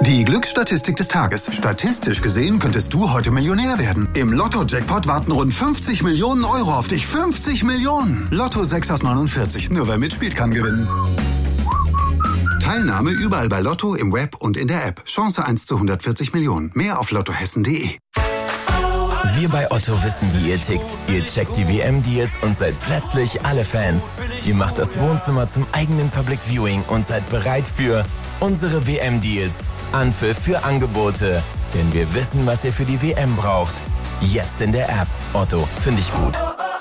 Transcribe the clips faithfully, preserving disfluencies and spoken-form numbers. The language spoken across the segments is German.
Die Glücksstatistik des Tages. Statistisch gesehen könntest du heute Millionär werden. Im Lotto-Jackpot warten rund fünfzig Millionen Euro auf dich. fünfzig Millionen! Lotto sechs aus neunundvierzig. Nur wer mitspielt, kann gewinnen. Teilnahme überall bei Lotto, im Web und in der App. Chance eins zu hundertvierzig Millionen. Mehr auf lottohessen punkt de. Wir bei Otto wissen, wie ihr tickt. Ihr checkt die W M-Deals und seid plötzlich alle Fans. Ihr macht das Wohnzimmer zum eigenen Public Viewing und seid bereit für unsere W M-Deals. Anpfiff für Angebote. Denn wir wissen, was ihr für die W M braucht. Jetzt in der App. Otto, finde ich gut.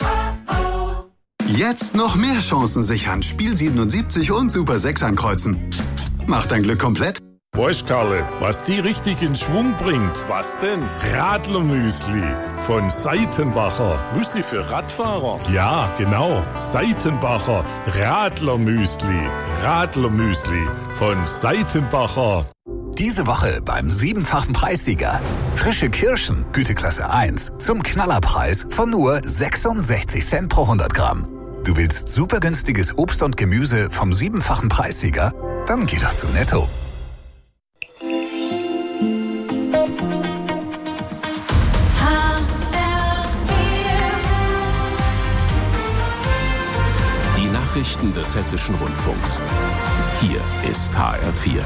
Jetzt noch mehr Chancen sichern. Spiel siebenundsiebzig und Super sechs ankreuzen. Macht dein Glück komplett. Weißt, Karle, was die richtig in Schwung bringt? Was denn? Radlermüsli von Seitenbacher. Müsli für Radfahrer? Ja, genau. Seitenbacher Radlermüsli. Radlermüsli von Seitenbacher. Diese Woche beim siebenfachen Preissieger. Frische Kirschen, Güteklasse eins, zum Knallerpreis von nur sechsundsechzig Cent pro hundert Gramm. Du willst super günstiges Obst und Gemüse vom siebenfachen Preissieger? Dann geh doch zu Netto. Die Nachrichten des Hessischen Rundfunks. Hier ist H R vier.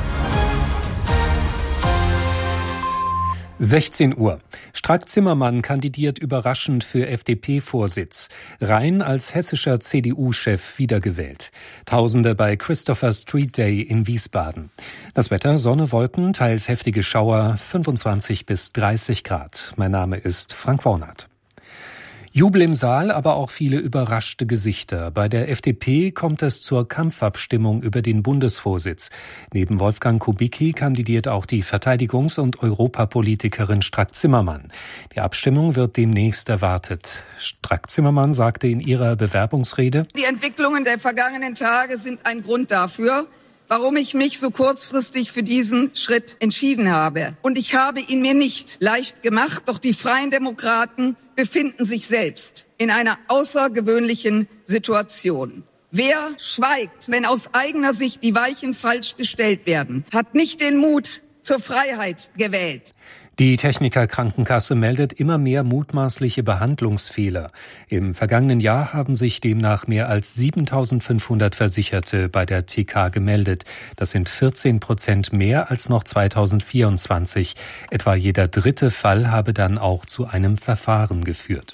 sechzehn Uhr. Strack-Zimmermann kandidiert überraschend für F D P-Vorsitz. Rhein als hessischer C D U-Chef wiedergewählt. Tausende bei Christopher Street Day in Wiesbaden. Das Wetter: Sonne, Wolken, teils heftige Schauer, fünfundzwanzig bis dreißig Grad. Mein Name ist Frank Wornath. Jubel im Saal, aber auch viele überraschte Gesichter. Bei der F D P kommt es zur Kampfabstimmung über den Bundesvorsitz. Neben Wolfgang Kubicki kandidiert auch die Verteidigungs- und Europapolitikerin Strack-Zimmermann. Die Abstimmung wird demnächst erwartet. Strack-Zimmermann sagte in ihrer Bewerbungsrede: Die Entwicklungen der vergangenen Tage sind ein Grund dafür, warum ich mich so kurzfristig für diesen Schritt entschieden habe. Und ich habe ihn mir nicht leicht gemacht, doch die Freien Demokraten befinden sich selbst in einer außergewöhnlichen Situation. Wer schweigt, wenn aus eigener Sicht die Weichen falsch gestellt werden, hat nicht den Mut zur Freiheit gewählt. Die Techniker Krankenkasse meldet immer mehr mutmaßliche Behandlungsfehler. Im vergangenen Jahr haben sich demnach mehr als siebentausendfünfhundert Versicherte bei der T K gemeldet. Das sind vierzehn Prozent mehr als noch zweitausendvierundzwanzig. Etwa jeder dritte Fall habe dann auch zu einem Verfahren geführt.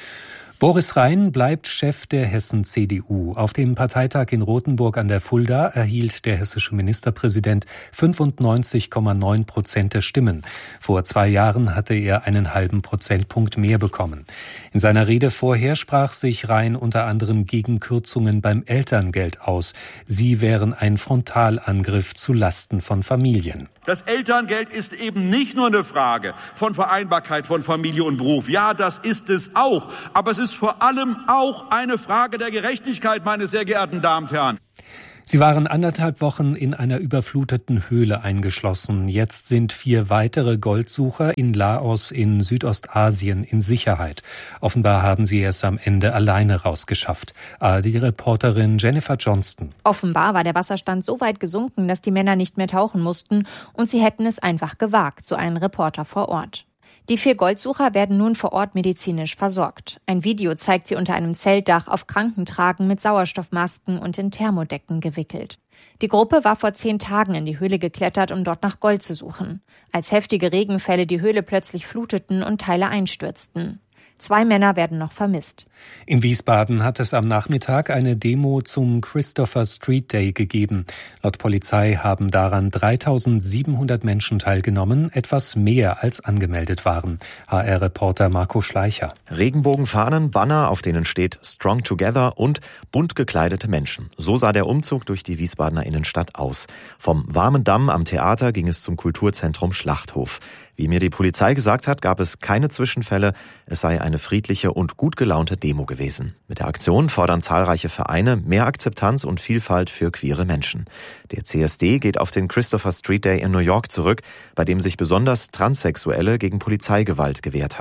Boris Rhein bleibt Chef der Hessen-C D U. Auf dem Parteitag in Rothenburg an der Fulda erhielt der hessische Ministerpräsident fünfundneunzig Komma neun Prozent der Stimmen. Vor zwei Jahren hatte er einen halben Prozentpunkt mehr bekommen. In seiner Rede vorher sprach sich Rhein unter anderem gegen Kürzungen beim Elterngeld aus. Sie wären ein Frontalangriff zu Lasten von Familien. Das Elterngeld ist eben nicht nur eine Frage von Vereinbarkeit von Familie und Beruf. Ja, das ist es auch. Aber es ist vor allem auch eine Frage der Gerechtigkeit, meine sehr geehrten Damen und Herren. Sie waren anderthalb Wochen in einer überfluteten Höhle eingeschlossen. Jetzt sind vier weitere Goldsucher in Laos in Südostasien in Sicherheit. Offenbar haben sie es am Ende alleine rausgeschafft. Die Reporterin Jennifer Johnston. Offenbar war der Wasserstand so weit gesunken, dass die Männer nicht mehr tauchen mussten und sie hätten es einfach gewagt, so ein Reporter vor Ort. Die vier Goldsucher werden nun vor Ort medizinisch versorgt. Ein Video zeigt sie unter einem Zeltdach auf Krankentragen mit Sauerstoffmasken und in Thermodecken gewickelt. Die Gruppe war vor zehn Tagen in die Höhle geklettert, um dort nach Gold zu suchen, als heftige Regenfälle die Höhle plötzlich fluteten und Teile einstürzten. Zwei Männer werden noch vermisst. In Wiesbaden hat es am Nachmittag eine Demo zum Christopher Street Day gegeben. Laut Polizei haben daran dreitausendsiebenhundert Menschen teilgenommen, etwas mehr als angemeldet waren. H R-Reporter Marco Schleicher. Regenbogenfahnen, Banner, auf denen steht Strong Together und bunt gekleidete Menschen. So sah der Umzug durch die Wiesbadener Innenstadt aus. Vom warmen Damm am Theater ging es zum Kulturzentrum Schlachthof. Wie mir die Polizei gesagt hat, gab es keine Zwischenfälle. Es sei eine friedliche und gut gelaunte Demo gewesen. Mit der Aktion fordern zahlreiche Vereine mehr Akzeptanz und Vielfalt für queere Menschen. Der C S D geht auf den Christopher Street Day in New York zurück, bei dem sich besonders Transsexuelle gegen Polizeigewalt gewehrt hatten.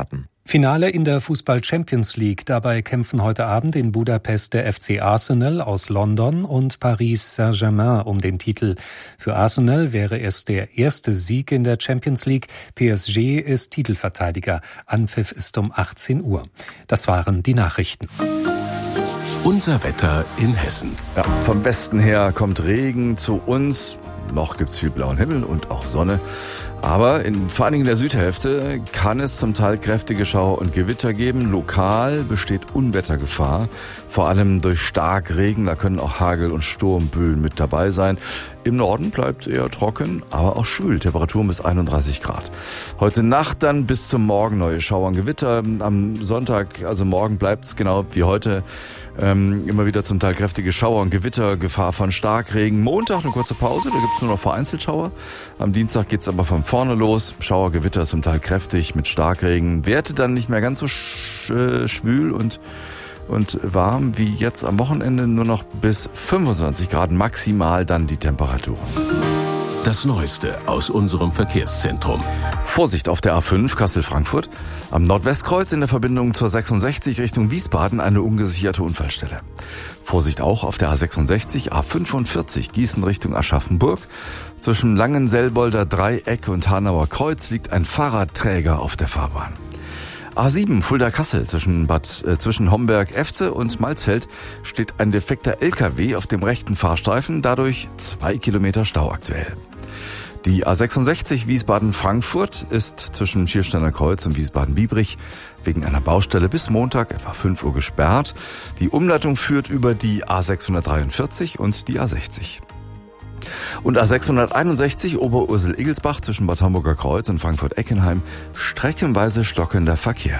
Finale in der Fußball-Champions League. Dabei kämpfen heute Abend in Budapest der F C Arsenal aus London und Paris Saint-Germain um den Titel. Für Arsenal wäre es der erste Sieg in der Champions League. P S G ist Titelverteidiger. Anpfiff ist um achtzehn Uhr. Das waren die Nachrichten. Unser Wetter in Hessen. Ja, vom Westen her kommt Regen zu uns. Noch gibt's viel blauen Himmel und auch Sonne. Aber in, vor allen Dingen in der Südhälfte kann es zum Teil kräftige Schauer und Gewitter geben. Lokal besteht Unwettergefahr, vor allem durch Starkregen. Da können auch Hagel- und Sturmböen mit dabei sein. Im Norden bleibt eher trocken, aber auch schwül. Temperaturen bis einunddreißig Grad. Heute Nacht dann bis zum Morgen neue Schauer und Gewitter. Am Sonntag, also morgen, bleibt's genau wie heute. Ähm, immer wieder zum Teil kräftige Schauer und Gewitter, Gefahr von Starkregen. Montag eine kurze Pause, da gibt's nur noch vereinzelt Schauer. Am Dienstag geht's aber von vorne los. Schauer, Gewitter zum Teil kräftig mit Starkregen. Werte dann nicht mehr ganz so sch- äh, schwül und und warm wie jetzt am Wochenende, nur noch bis fünfundzwanzig Grad maximal dann die Temperaturen. Das Neueste aus unserem Verkehrszentrum. Vorsicht auf der A fünf Kassel-Frankfurt. Am Nordwestkreuz in der Verbindung zur sechsundsechzig Richtung Wiesbaden eine ungesicherte Unfallstelle. Vorsicht auch auf der A sechsundsechzig, A fünfundvierzig Gießen Richtung Aschaffenburg. Zwischen Langenselbolder Dreieck und Hanauer Kreuz liegt ein Fahrradträger auf der Fahrbahn. A sieben Fulda-Kassel zwischen Bad äh, zwischen Homberg-Efze und Malzfeld steht ein defekter L K W auf dem rechten Fahrstreifen, dadurch zwei Kilometer Stau aktuell. Die A sechsundsechzig Wiesbaden-Frankfurt ist zwischen Schiersteiner Kreuz und Wiesbaden-Biebrich wegen einer Baustelle bis Montag etwa fünf Uhr gesperrt. Die Umleitung führt über die A sechshundertdreiundvierzig und die A sechzig. Und A sechshunderteinundsechzig Oberursel-Igelsbach zwischen Bad Homburger Kreuz und Frankfurt-Eckenheim streckenweise stockender Verkehr.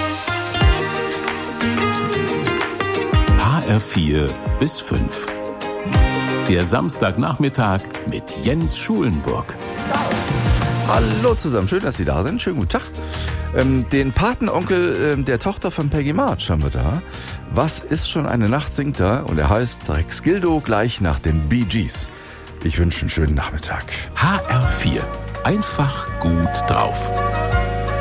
H R vier bis fünf. Der Samstagnachmittag mit Jens Schulenburg. Hallo zusammen, schön, dass Sie da sind. Schönen guten Tag. Ähm, den Patenonkel ähm, der Tochter von Peggy March haben wir da. Was ist schon eine Nacht, singt er. Und er heißt Rex Gildo, gleich nach den Bee Gees. Ich wünsche einen schönen Nachmittag. H R vier. Einfach gut drauf.